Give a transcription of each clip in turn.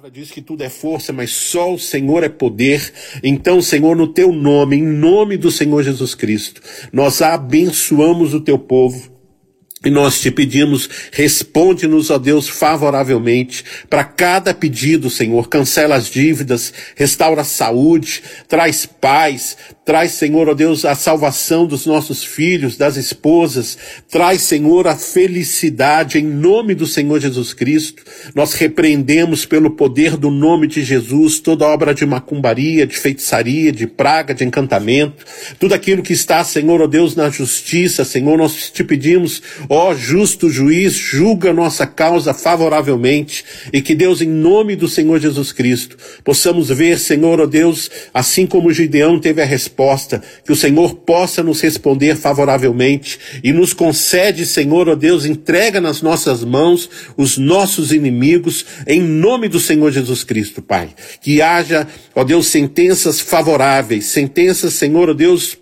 palavra diz que tudo é força, mas só o Senhor é poder. Então, Senhor, no teu nome, em nome do Senhor Jesus Cristo, nós abençoamos o teu povo. E nós te pedimos, responde-nos, ó Deus, favoravelmente para cada pedido, Senhor. Cancela as dívidas, restaura a saúde, traz paz, traz, Senhor, ó Deus, a salvação dos nossos filhos, das esposas. Traz, Senhor, a felicidade em nome do Senhor Jesus Cristo. Nós repreendemos pelo poder do nome de Jesus toda obra de macumbaria, de feitiçaria, de praga, de encantamento. Tudo aquilo que está, Senhor, ó Deus, na justiça, Senhor, nós te pedimos, ó justo juiz, julga nossa causa favoravelmente e que Deus, em nome do Senhor Jesus Cristo, possamos ver, Senhor, ó Deus, assim como Gideão teve a resposta, que o Senhor possa nos responder favoravelmente e nos concede, Senhor, ó Deus, entrega nas nossas mãos os nossos inimigos, em nome do Senhor Jesus Cristo, Pai. Que haja, ó Deus, sentenças favoráveis, sentenças, Senhor, ó Deus,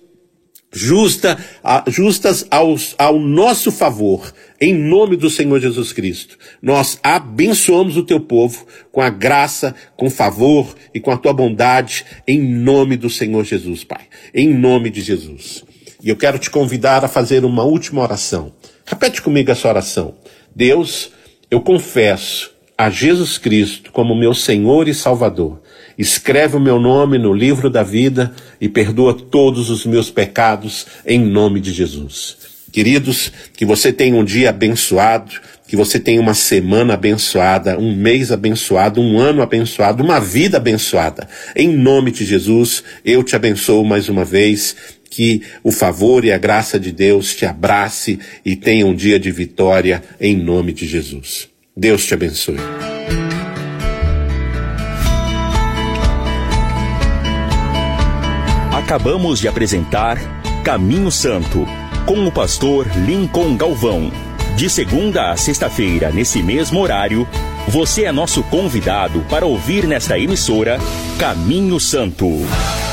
justas ao nosso favor, em nome do Senhor Jesus Cristo. Nós abençoamos o teu povo com a graça, com favor e com a tua bondade, em nome do Senhor Jesus, Pai. Em nome de Jesus. E eu quero te convidar a fazer uma última oração. Repete comigo essa oração. Deus, eu confesso a Jesus Cristo como meu Senhor e Salvador. Escreve o meu nome no livro da vida e perdoa todos os meus pecados em nome de Jesus. Queridos, que você tenha um dia abençoado, que você tenha uma semana abençoada, um mês abençoado, um ano abençoado, uma vida abençoada. Em nome de Jesus, eu te abençoo mais uma vez. Que o favor e a graça de Deus te abrace e tenha um dia de vitória em nome de Jesus. Deus te abençoe. Acabamos de apresentar Caminho Santo, com o pastor Lincoln Galvão. De segunda a sexta-feira, nesse mesmo horário, você é nosso convidado para ouvir nesta emissora Caminho Santo.